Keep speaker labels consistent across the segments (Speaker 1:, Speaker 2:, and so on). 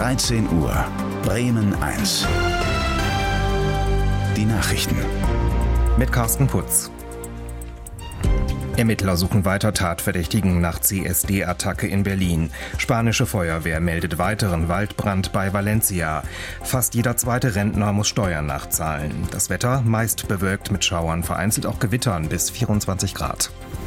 Speaker 1: 13 Uhr, Bremen 1. Die Nachrichten.
Speaker 2: Mit Carsten Putz. Ermittler suchen weiter Tatverdächtigen nach CSD-Attacke in Berlin. Spanische Feuerwehr meldet weiteren Waldbrand bei Valencia. Fast jeder zweite Rentner muss Steuern nachzahlen. Das Wetter meist bewölkt mit Schauern, vereinzelt auch Gewittern bis 24 Grad.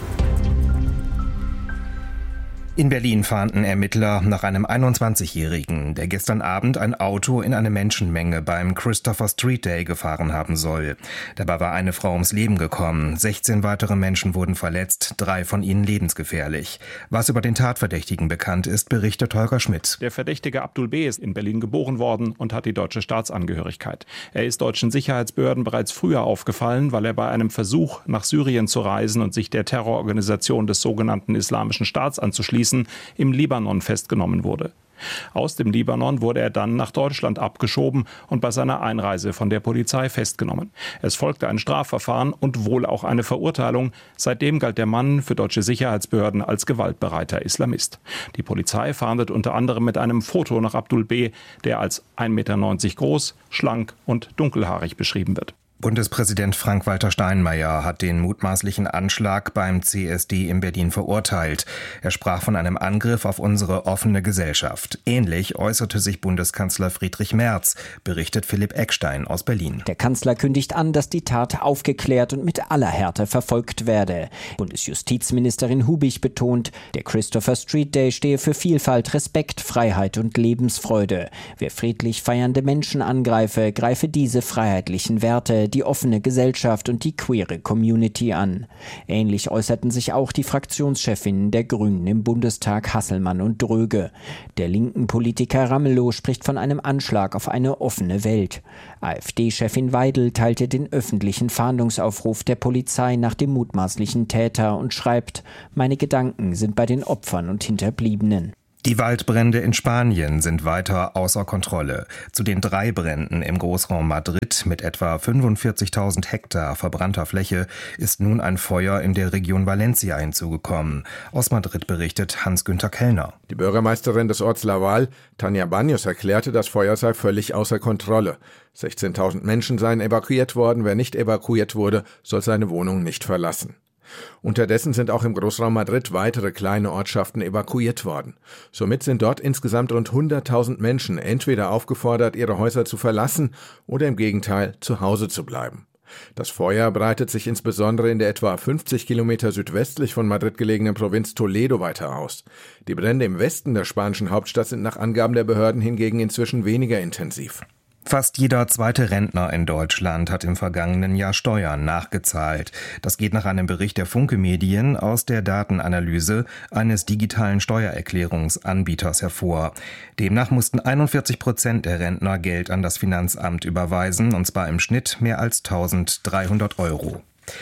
Speaker 2: In Berlin fahnden Ermittler nach einem 21-Jährigen, der gestern Abend ein Auto in eine Menschenmenge beim Christopher Street Day gefahren haben soll. Dabei war eine Frau ums Leben gekommen. 16 weitere Menschen wurden verletzt, 3 von ihnen lebensgefährlich. Was über den Tatverdächtigen bekannt ist, berichtet Holger Schmidt.
Speaker 3: Der Verdächtige Abdul B. ist in Berlin geboren worden und hat die deutsche Staatsangehörigkeit. Er ist deutschen Sicherheitsbehörden bereits früher aufgefallen, weil er bei einem Versuch, nach Syrien zu reisen und sich der Terrororganisation des sogenannten Islamischen Staats anzuschließen, im Libanon festgenommen wurde. Aus dem Libanon wurde er dann nach Deutschland abgeschoben und bei seiner Einreise von der Polizei festgenommen. Es folgte ein Strafverfahren und wohl auch eine Verurteilung. Seitdem galt der Mann für deutsche Sicherheitsbehörden als gewaltbereiter Islamist. Die Polizei fahndet unter anderem mit einem Foto nach Abdul B., der als 1,90 Meter groß, schlank und dunkelhaarig beschrieben wird.
Speaker 2: Bundespräsident Frank-Walter Steinmeier hat den mutmaßlichen Anschlag beim CSD in Berlin verurteilt. Er sprach von einem Angriff auf unsere offene Gesellschaft. Ähnlich äußerte sich Bundeskanzler Friedrich Merz, berichtet Philipp Eckstein aus Berlin.
Speaker 4: Der Kanzler kündigt an, dass die Tat aufgeklärt und mit aller Härte verfolgt werde. Bundesjustizministerin Hubig betont, der Christopher Street Day stehe für Vielfalt, Respekt, Freiheit und Lebensfreude. Wer friedlich feiernde Menschen angreife, greife diese freiheitlichen Werte, die offene Gesellschaft und die queere Community an. Ähnlich äußerten sich auch die Fraktionschefinnen der Grünen im Bundestag Hasselmann und Dröge. Der linken Politiker Ramelow spricht von einem Anschlag auf eine offene Welt. AfD-Chefin Weidel teilte den öffentlichen Fahndungsaufruf der Polizei nach dem mutmaßlichen Täter und schreibt: Meine Gedanken sind bei den Opfern und Hinterbliebenen.
Speaker 2: Die Waldbrände in Spanien sind weiter außer Kontrolle. Zu den 3 Bränden im Großraum Madrid mit etwa 45.000 Hektar verbrannter Fläche ist nun ein Feuer in der Region Valencia hinzugekommen. Aus Madrid berichtet Hans-Günther Kellner.
Speaker 5: Die Bürgermeisterin des Orts Laval, Tania Baños, erklärte, das Feuer sei völlig außer Kontrolle. 16.000 Menschen seien evakuiert worden. Wer nicht evakuiert wurde, soll seine Wohnung nicht verlassen. Unterdessen sind auch im Großraum Madrid weitere kleine Ortschaften evakuiert worden. Somit sind dort insgesamt rund 100.000 Menschen entweder aufgefordert, ihre Häuser zu verlassen oder im Gegenteil zu Hause zu bleiben. Das Feuer breitet sich insbesondere in der etwa 50 Kilometer südwestlich von Madrid gelegenen Provinz Toledo weiter aus. Die Brände im Westen der spanischen Hauptstadt sind nach Angaben der Behörden hingegen inzwischen weniger intensiv.
Speaker 2: Fast jeder zweite Rentner in Deutschland hat im vergangenen Jahr Steuern nachgezahlt. Das geht nach einem Bericht der Funke Medien aus der Datenanalyse eines digitalen Steuererklärungsanbieters hervor. Demnach mussten 41% der Rentner Geld an das Finanzamt überweisen, und zwar im Schnitt mehr als 1.300 €.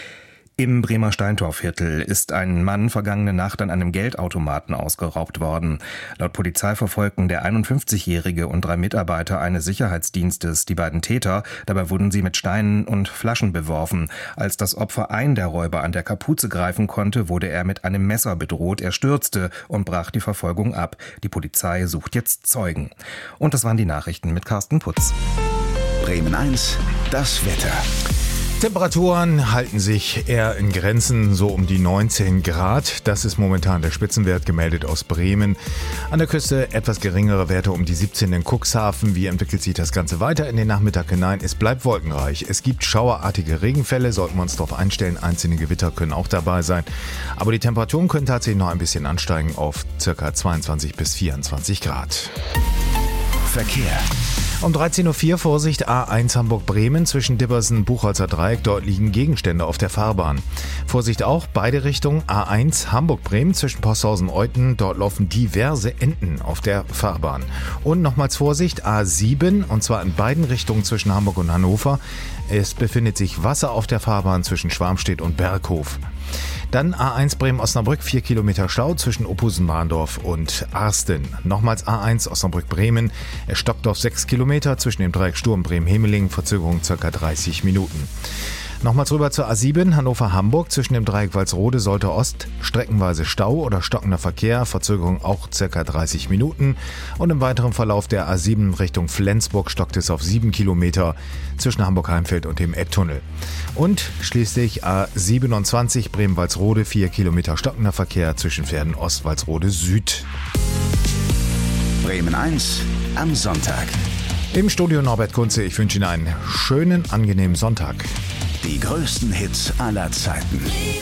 Speaker 2: Im Bremer Steintorviertel ist ein Mann vergangene Nacht an einem Geldautomaten ausgeraubt worden. Laut Polizei verfolgten der 51-Jährige und 3 Mitarbeiter eines Sicherheitsdienstes die beiden Täter. Dabei wurden sie mit Steinen und Flaschen beworfen. Als das Opfer einen der Räuber an der Kapuze greifen konnte, wurde er mit einem Messer bedroht. Er stürzte und brach die Verfolgung ab. Die Polizei sucht jetzt Zeugen. Und das waren die Nachrichten mit Carsten Putz.
Speaker 1: Bremen 1, das Wetter.
Speaker 6: Temperaturen halten sich eher in Grenzen, so um die 19 Grad. Das ist momentan der Spitzenwert, gemeldet aus Bremen. An der Küste etwas geringere Werte um die 17 in Cuxhaven. Wie entwickelt sich das Ganze weiter in den Nachmittag hinein? Es bleibt wolkenreich. Es gibt schauerartige Regenfälle, sollten wir uns darauf einstellen. Einzelne Gewitter können auch dabei sein. Aber die Temperaturen können tatsächlich noch ein bisschen ansteigen auf ca. 22 bis 24 Grad.
Speaker 1: Verkehr.
Speaker 6: Um 13.04 Uhr Vorsicht A1 Hamburg-Bremen zwischen Dibbersen-Buchholzer Dreieck. Dort liegen Gegenstände auf der Fahrbahn. Vorsicht auch, beide Richtungen A1 Hamburg-Bremen zwischen Posthausen-Euthen. Dort laufen diverse Enten auf der Fahrbahn. Und nochmals Vorsicht A7, und zwar in beiden Richtungen zwischen Hamburg und Hannover. Es befindet sich Wasser auf der Fahrbahn zwischen Schwarmstedt und Berghof. Dann A1 Bremen-Osnabrück, 4 Kilometer Stau zwischen Ophusen-Bahndorf und Arsten. Nochmals A1 Osnabrück-Bremen. Es stockt auf 6 Kilometer zwischen dem Dreieck Sturm Bremen-Hemeling, Verzögerung ca. 30 Minuten. Nochmals rüber zur A7 Hannover-Hamburg. Zwischen dem Dreieck Walsrode sollte Ost streckenweise Stau oder stockender Verkehr, Verzögerung auch ca. 30 Minuten. Und im weiteren Verlauf der A7 Richtung Flensburg stockt es auf 7 Kilometer zwischen Hamburg-Heimfeld und dem Ecktunnel. Und schließlich A27 Bremen-Walsrode, 4 Kilometer stockender Verkehr zwischen Pferden Ost-Walsrode Süd.
Speaker 1: Bremen 1 am Sonntag.
Speaker 6: Im Studio Norbert Kunze, ich wünsche Ihnen einen schönen, angenehmen Sonntag.
Speaker 1: Die größten Hits aller Zeiten.